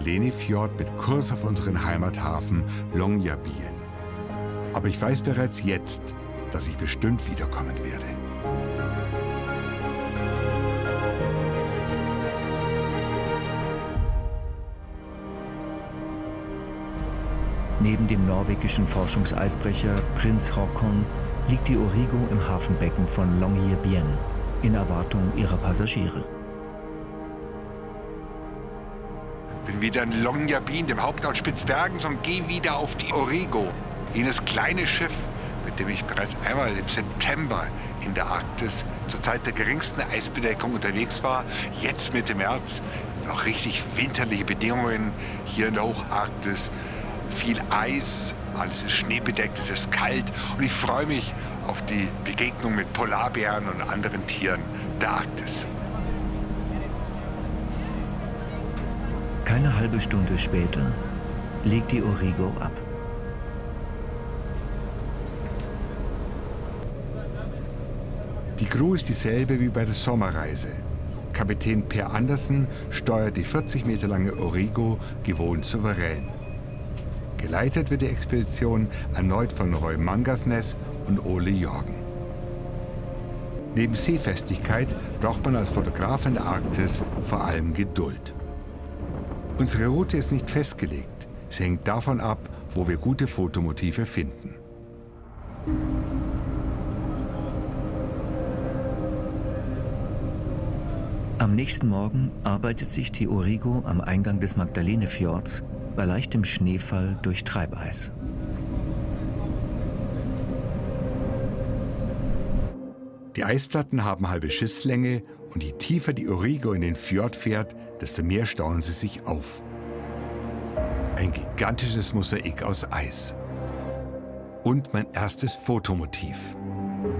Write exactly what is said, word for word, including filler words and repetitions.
Magdalenefjord mit Kurs auf unseren Heimathafen Longyearbyen. Aber ich weiß bereits jetzt, dass ich bestimmt wiederkommen werde. Neben dem norwegischen Forschungseisbrecher Prinz Haakon liegt die Origo im Hafenbecken von Longyearbyen in Erwartung ihrer Passagiere. Ich bin wieder in Longyearbyen, dem Hauptort Spitzbergens, und gehe wieder auf die Origo. Jenes kleine Schiff, mit dem ich bereits einmal im September in der Arktis zur Zeit der geringsten Eisbedeckung unterwegs war. Jetzt Mitte März noch richtig winterliche Bedingungen hier in der Hocharktis. Viel Eis, alles ist schneebedeckt, es ist kalt und ich freue mich auf die Begegnung mit Polarbären und anderen Tieren der Arktis. Keine halbe Stunde später legt die Origo ab. Die Crew ist dieselbe wie bei der Sommerreise. Kapitän Per Andersen steuert die vierzig Meter lange Origo gewohnt souverän. Geleitet wird die Expedition erneut von Roy Mangasnes und Ole Jorgen. Neben Seefestigkeit braucht man als Fotograf in der Arktis vor allem Geduld. Unsere Route ist nicht festgelegt. Sie hängt davon ab, wo wir gute Fotomotive finden. Am nächsten Morgen arbeitet sich die Origo am Eingang des Magdalenefjords bei leichtem Schneefall durch Treibeis. Die Eisplatten haben halbe Schiffslänge und je tiefer die Origo in den Fjord fährt, desto mehr stauen sie sich auf. Ein gigantisches Mosaik aus Eis. Und mein erstes Fotomotiv.